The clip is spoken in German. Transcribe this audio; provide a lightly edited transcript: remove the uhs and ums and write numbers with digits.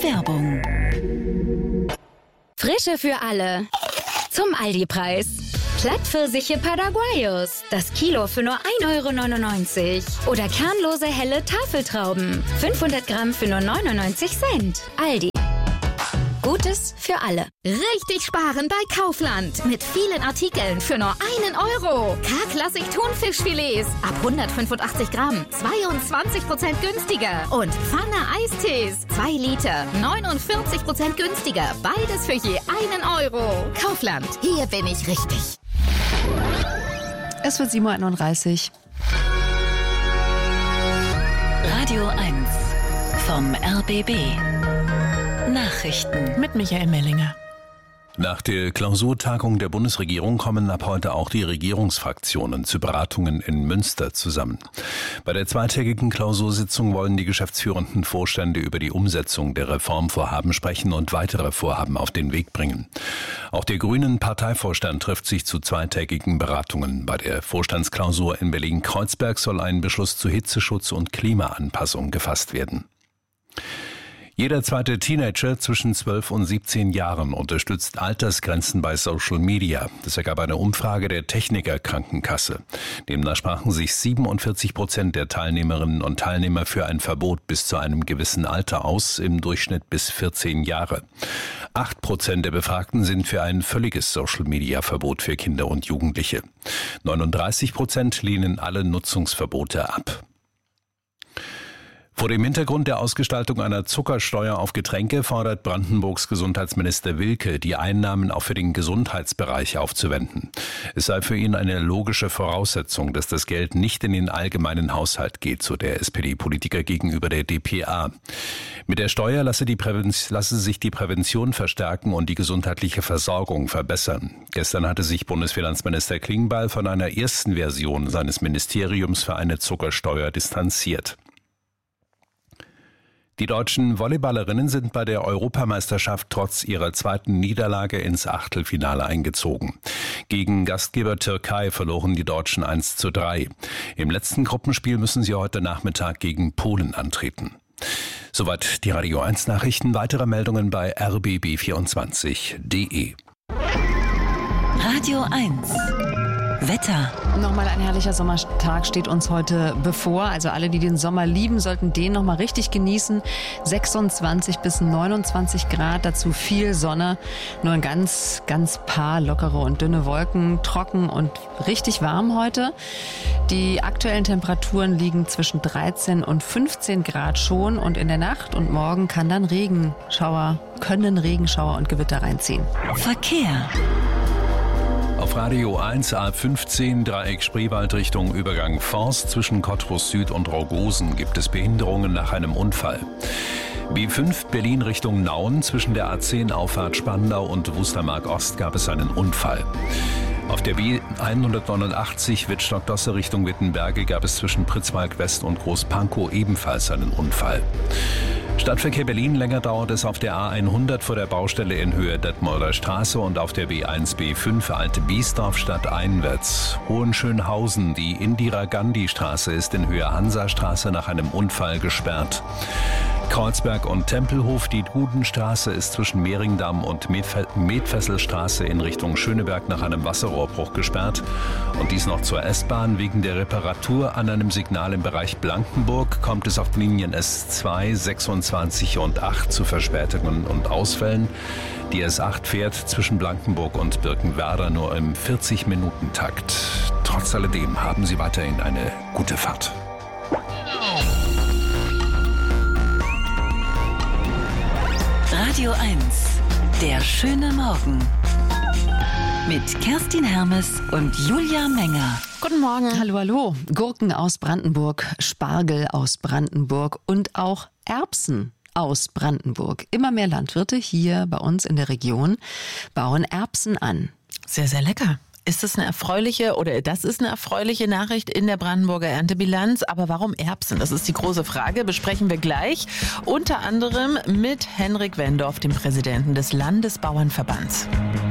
Werbung. Frische für alle. Zum Aldi-Preis. Plattpfirsiche Paraguayos. Das Kilo für nur 1,99 €. Oder kernlose helle Tafeltrauben. 500 Gramm für nur 99 Cent. Aldi. Gutes für alle. Richtig sparen bei Kaufland. Mit vielen Artikeln für nur 1 €. K-Klassik Thunfischfilets. Ab 185 Gramm. 22% günstiger. Und Pfanne Eistees. 2 Liter. 49% günstiger. Beides für je 1 €. Kaufland. Hier bin ich richtig. Es wird 7:31 Uhr. Radio 1 vom RBB. Nachrichten Mit Michael Mellinger. Nach der Klausurtagung der Bundesregierung kommen ab heute auch die Regierungsfraktionen zu Beratungen in Münster zusammen. Bei der zweitägigen Klausursitzung wollen die geschäftsführenden Vorstände über die Umsetzung der Reformvorhaben sprechen und weitere Vorhaben auf den Weg bringen. Auch der Grünen Parteivorstand trifft sich zu zweitägigen Beratungen. Bei der Vorstandsklausur in Berlin-Kreuzberg soll ein Beschluss zu Hitzeschutz und Klimaanpassung gefasst werden. Jeder zweite Teenager zwischen 12 und 17 Jahren unterstützt Altersgrenzen bei Social Media. Das ergab eine Umfrage der Techniker Krankenkasse. Demnach sprachen sich 47% der Teilnehmerinnen und Teilnehmer für ein Verbot bis zu einem gewissen Alter aus, im Durchschnitt bis 14 Jahre. 8% der Befragten sind für ein völliges Social Media Verbot für Kinder und Jugendliche. 39% lehnen alle Nutzungsverbote ab. Vor dem Hintergrund der Ausgestaltung einer Zuckersteuer auf Getränke fordert Brandenburgs Gesundheitsminister Wilke, die Einnahmen auch für den Gesundheitsbereich aufzuwenden. Es sei für ihn eine logische Voraussetzung, dass das Geld nicht in den allgemeinen Haushalt geht, so der SPD-Politiker gegenüber der dpa. Mit der Steuer lasse sich die Prävention verstärken und die gesundheitliche Versorgung verbessern. Gestern hatte sich Bundesfinanzminister Klingbeil von einer ersten Version seines Ministeriums für eine Zuckersteuer distanziert. Die deutschen Volleyballerinnen sind bei der Europameisterschaft trotz ihrer zweiten Niederlage ins Achtelfinale eingezogen. Gegen Gastgeber Türkei verloren die Deutschen 1:3. Im letzten Gruppenspiel müssen sie heute Nachmittag gegen Polen antreten. Soweit die Radio 1 Nachrichten. Weitere Meldungen bei rbb24.de. Radio 1 Wetter. Nochmal ein herrlicher Sommertag steht uns heute bevor. Also alle, die den Sommer lieben, sollten den nochmal richtig genießen. 26 bis 29 Grad, dazu viel Sonne. Nur ein ganz paar lockere und dünne Wolken. Trocken und richtig warm heute. Die aktuellen Temperaturen liegen zwischen 13 und 15 Grad schon. Und in der Nacht und morgen können Regenschauer und Gewitter reinziehen. Verkehr. Auf Radio 1 A15 Dreieck Spreewald Richtung Übergang Forst zwischen Cottbus Süd und Raugosen gibt es Behinderungen nach einem Unfall. B5 Berlin Richtung Nauen zwischen der A10 Auffahrt Spandau und Wustermark Ost gab es einen Unfall. Auf der B189 Wittstock-Dosse Richtung Wittenberge gab es zwischen Pritzwalk West und Großpankow ebenfalls einen Unfall. Stadtverkehr Berlin, länger dauert es auf der A100 vor der Baustelle in Höhe Detmolder Straße und auf der B1-B5 Alte Biesdorf stadteinwärts. Hohenschönhausen, die Indira-Gandhi-Straße ist in Höhe Hansastraße nach einem Unfall gesperrt. Kreuzberg und Tempelhof, die Dudenstraße ist zwischen Mehringdamm und Medfesselstraße in Richtung Schöneberg nach einem Wasserrohrbruch gesperrt. Und dies noch zur S-Bahn. Wegen der Reparatur an einem Signal im Bereich Blankenburg kommt es auf den Linien S2, 26 und 8 zu Verspätungen und Ausfällen. Die S8 fährt zwischen Blankenburg und Birkenwerder nur im 40-Minuten-Takt. Trotz alledem haben Sie weiterhin eine gute Fahrt. Radio 1, der schöne Morgen. Mit Kerstin Hermes und Julia Menger. Guten Morgen. Hallo. Gurken aus Brandenburg, Spargel aus Brandenburg und auch Erbsen aus Brandenburg. Immer mehr Landwirte hier bei uns in der Region bauen Erbsen an. Sehr, sehr lecker. Das ist eine erfreuliche Nachricht in der Brandenburger Erntebilanz. Aber warum Erbsen? Das ist die große Frage. Besprechen wir gleich. Unter anderem mit Henrik Wendorf, dem Präsidenten des Landesbauernverbands.